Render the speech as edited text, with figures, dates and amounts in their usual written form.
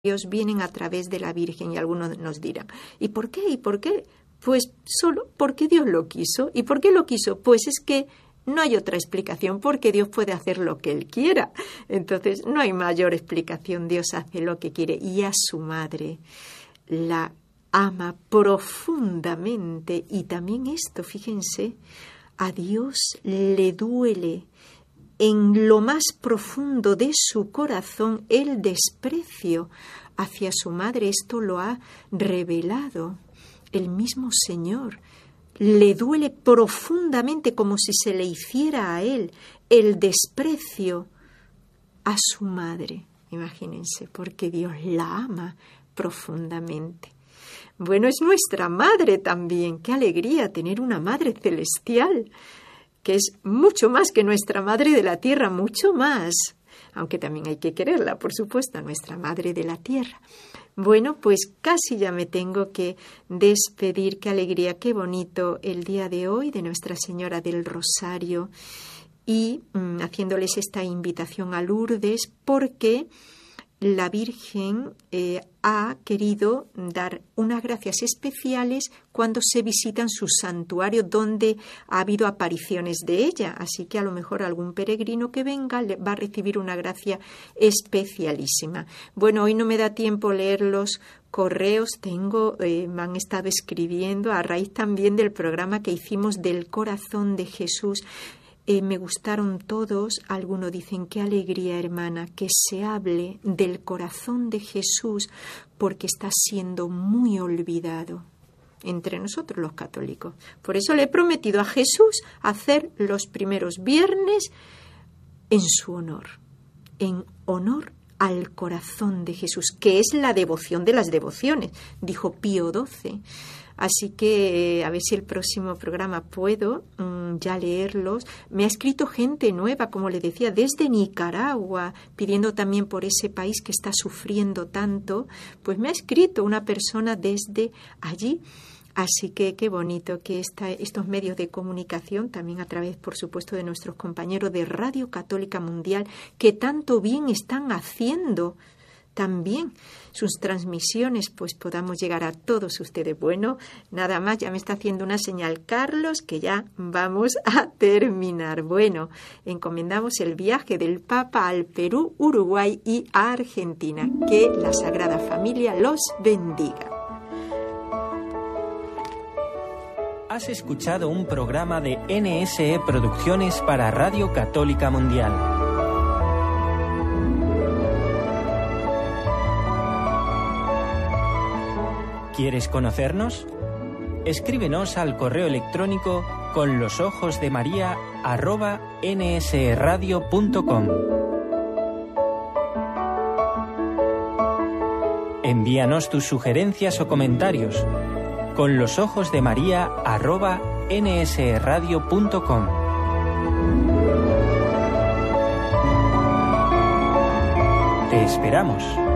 Dios vienen a través de la Virgen, y algunos nos dirán, ¿y por qué? ¿Y por qué? Pues solo porque Dios lo quiso. ¿Y por qué lo quiso? Pues es que no hay otra explicación, porque Dios puede hacer lo que Él quiera. Entonces no hay mayor explicación, Dios hace lo que quiere. Y a su madre la ama profundamente. Y también esto, fíjense, a Dios le duele en lo más profundo de su corazón el desprecio hacia su madre. Esto lo ha revelado el mismo Señor. Le duele profundamente, como si se le hiciera a él, el desprecio a su madre. Imagínense, porque Dios la ama profundamente. Bueno, es nuestra madre también. Qué alegría tener una madre celestial, que es mucho más que nuestra madre de la tierra, mucho más, aunque también hay que quererla, por supuesto, a nuestra madre de la tierra. Bueno, pues casi ya me tengo que despedir. Qué alegría, qué bonito el día de hoy de Nuestra Señora del Rosario, y haciéndoles esta invitación a Lourdes, porque la Virgen ha querido dar unas gracias especiales cuando se visitan su santuario, donde ha habido apariciones de ella. Así que a lo mejor algún peregrino que venga va a recibir una gracia especialísima. Bueno, hoy no me da tiempo leer los correos. Me han estado escribiendo a raíz también del programa que hicimos del corazón de Jesús. Me gustaron todos. Algunos dicen, qué alegría, hermana, que se hable del corazón de Jesús, porque está siendo muy olvidado entre nosotros los católicos. Por eso le he prometido a Jesús hacer los primeros viernes en su honor, en honor al corazón de Jesús, que es la devoción de las devociones, dijo Pío XII. Así que a ver si el próximo programa puedo ya leerlos. Me ha escrito gente nueva, como le decía, desde Nicaragua, pidiendo también por ese país que está sufriendo tanto. Pues me ha escrito una persona desde allí. Así que qué bonito que estos medios de comunicación, también a través, por supuesto, de nuestros compañeros de Radio Católica Mundial, que tanto bien están haciendo también sus transmisiones, pues podamos llegar a todos ustedes. Bueno, nada más, ya me está haciendo una señal Carlos, que ya vamos a terminar. Bueno, encomendamos el viaje del Papa al Perú, Uruguay y a Argentina. Que la Sagrada Familia los bendiga. Has escuchado un programa de NSE Producciones para Radio Católica Mundial. ¿Quieres conocernos? Escríbenos al correo electrónico conlosojosdemaria@nsradio.com. Envíanos tus sugerencias o comentarios conlosojosdemaria@nsradio.com. Te esperamos.